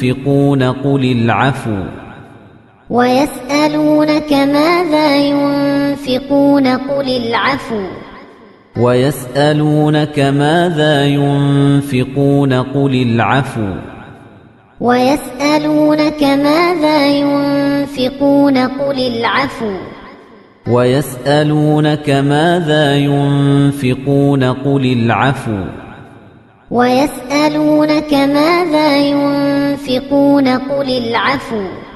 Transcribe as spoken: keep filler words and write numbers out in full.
ينفقون قل العفو ويسألونك ماذا ينفقون قل العفو ويسألونك ماذا ينفقون قل العفو ويسألونك ماذا ينفقون قل العفو ويسألونك ماذا ينفقون قل العفو ويسألونك ماذا ينفقون قل العفو